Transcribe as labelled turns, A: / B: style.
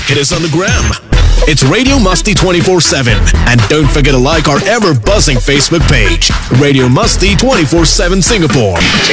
A: hit us on the gram. It's Radio Musty 24/7. And don't forget to like our ever-buzzing Facebook page, Radio Musty 24/7 Singapore.